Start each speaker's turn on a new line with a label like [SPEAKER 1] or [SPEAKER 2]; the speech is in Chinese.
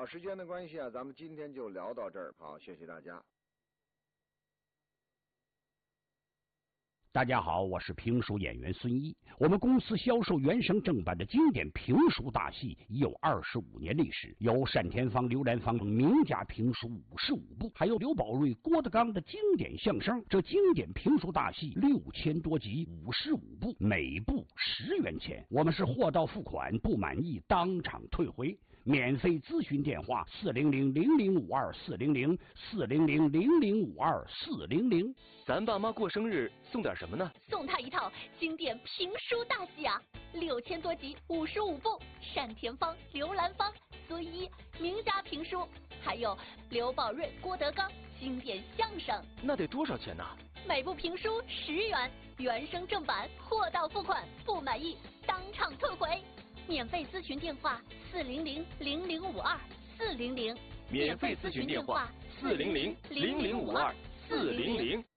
[SPEAKER 1] 好，时间的关系啊，咱们今天就聊到这儿。好，谢谢大家。
[SPEAKER 2] 大家好，我是评书演员孙一。我们公司销售原声正版的经典评书大戏已有25年历史，有单田芳、刘兰芳名家评书55部，还有刘宝瑞、郭德纲的经典相声。这经典评书大戏6000多集，55部，每部10元钱。我们是货到付款，不满意当场退回。免费咨询电话400-0052-400，400-0052-400。
[SPEAKER 3] 咱爸妈过生日送点什么呢？
[SPEAKER 4] 送他一套经典评书大戏啊，6000多集，55部，单田芳、刘兰芳、孙一名家评书，还有刘宝瑞、郭德纲经典相声。
[SPEAKER 3] 那得多少钱呢？
[SPEAKER 4] 每部评书10元，原声正版，货到付款，不满意当场退回。免费咨询电话400-0052-400，
[SPEAKER 3] 免费咨询电话400-0052-400。